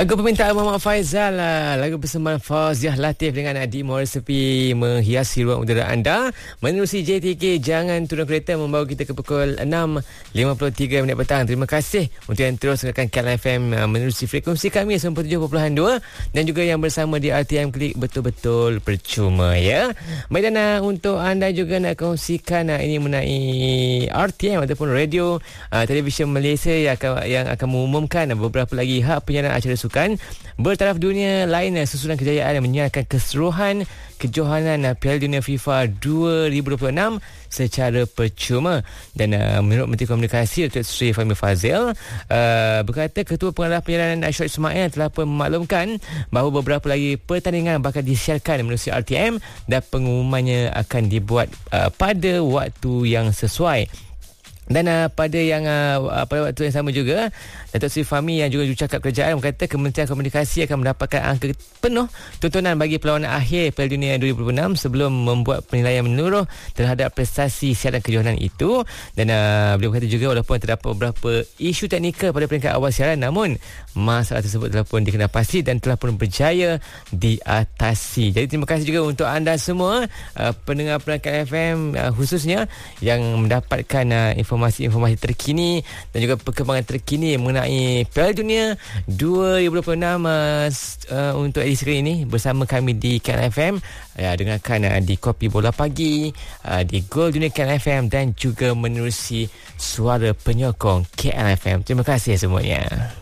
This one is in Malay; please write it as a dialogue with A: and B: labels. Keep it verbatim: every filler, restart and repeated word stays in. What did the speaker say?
A: Lagu permintaan Muhammad Faizal, lagu persembahan Fauziah Latif dengan Adi Morsepi menghiasi ruang udara anda. Menerusi J T K Jangan Turun Kereta membawa kita ke pukul enam lima puluh tiga minit petang. Terima kasih untuk yang terus dengarkan K L F M menerusi frekuensi kami sembilan puluh tujuh perpuluhan dua dan juga yang bersama di R T M Klik betul-betul percuma ya. Baik, dan uh, untuk anda juga nak kongsikan uh, ini mengenai R T M ataupun radio uh, televisyen Malaysia yang akan, yang akan mengumumkan uh, beberapa lagi hak penyiaran acara sukan bertaraf dunia lain susulan kejayaan yang menyiarkan keseluruhan kejohanan Piala Dunia FIFA dua ribu dua puluh enam secara percuma. Dan uh, menurut Menteri Komunikasi Datuk Seri Fahmi Fadzil uh, berkata Ketua Pengarah Penyiaran Ashok Ismail telah pun memaklumkan bahawa beberapa lagi pertandingan bakal disiarkan melalui R T M dan pengumumannya akan dibuat uh, pada waktu yang sesuai. Dan uh, pada yang uh, pada waktu yang sama juga Datuk Seri Fahmi yang juga jurucakap kerajaan berkata Kementerian Komunikasi akan mendapatkan angka penuh tontonan bagi perlawanan akhir Piala Dunia dua ribu dua puluh enam sebelum membuat penilaian menyeluruh terhadap prestasi siaran kejohanan itu. Dan uh, beliau berkata juga walaupun terdapat beberapa isu teknikal pada peringkat awal siaran, namun masalah tersebut telah pun dikenal pasti dan telah pun berjaya diatasi. Jadi terima kasih juga untuk anda semua uh, pendengar-pendengar K L F M uh, khususnya yang mendapatkan uh, informasi-informasi terkini dan juga perkembangan terkini mengenai Piala Dunia dua ribu dua puluh enam uh, uh, untuk edisi kali ini bersama kami di K L F M. Ya, dengarkan uh, di Kopi Bola Pagi, uh, di Gol Dunia K L F M dan juga menerusi Suara Penyokong K L F M. Terima kasih semuanya.